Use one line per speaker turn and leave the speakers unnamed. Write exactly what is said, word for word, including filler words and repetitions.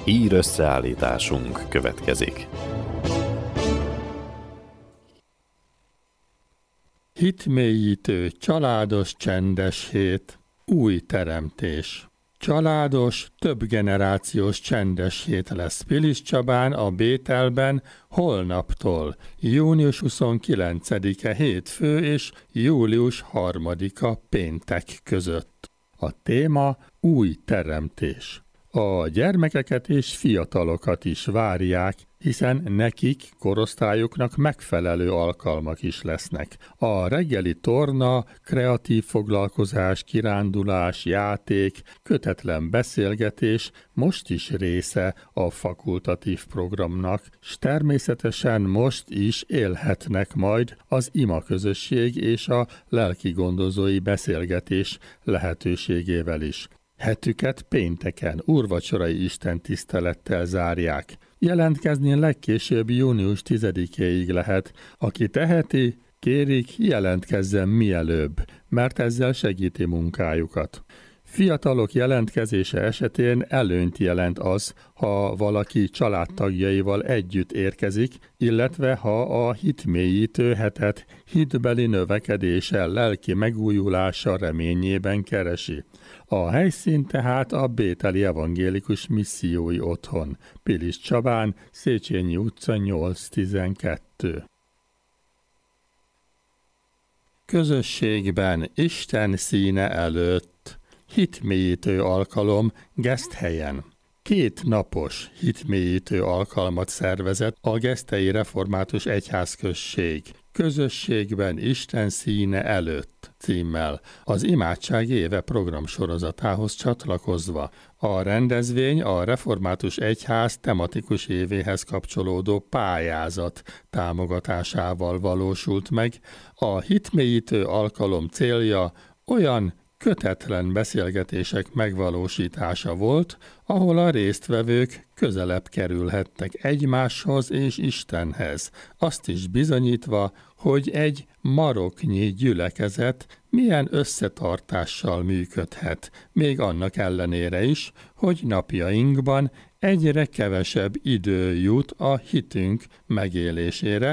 Ír összeállításunk következik.
Hitmélyítő, családos, csendes hét, új teremtés. Családos, többgenerációs csendes hét lesz Pilis Csabán a Bételben holnaptól, június huszonkilencedike hétfő és július harmadika péntek között. A téma új teremtés. A gyermekeket és fiatalokat is várják, hiszen nekik, korosztályuknak megfelelő alkalmak is lesznek. A reggeli torna, kreatív foglalkozás, kirándulás, játék, kötetlen beszélgetés most is része a fakultatív programnak, s természetesen most is élhetnek majd az imaközösség és a lelkigondozói beszélgetés lehetőségével is. Hetüket pénteken úrvacsorai istentisztelettel zárják. Jelentkezni legkésőbb június tizedikéig lehet. Aki teheti, kérik, jelentkezzen mielőbb, mert ezzel segíti munkájukat. Fiatalok jelentkezése esetén előnyt jelent az, ha valaki családtagjaival együtt érkezik, illetve ha a hitmélyítő hetet hitbeli növekedéssel, lelki megújulása reményében keresi. A helyszín tehát a Bételi Evangélikus Missziói Otthon, Pilis Csabán, Széchenyi utca nyolc tizenkettő. Közösségben Isten színe előtt. Hitmélyítő alkalom Geszthelyen. Két napos hitmélyítő alkalmat szervezett a Geszthelyi Református Egyházközség. Közösségben Isten színe előtt címmel az Imádság éve programsorozatához csatlakozva. A rendezvény a Református Egyház tematikus évéhez kapcsolódó pályázat támogatásával valósult meg. A hitmélyítő alkalom célja olyan kötetlen beszélgetések megvalósítása volt, ahol a résztvevők közelebb kerülhettek egymáshoz és Istenhez, azt is bizonyítva, hogy egy maroknyi gyülekezet milyen összetartással működhet, még annak ellenére is, hogy napjainkban egyre kevesebb idő jut a hitünk megélésére,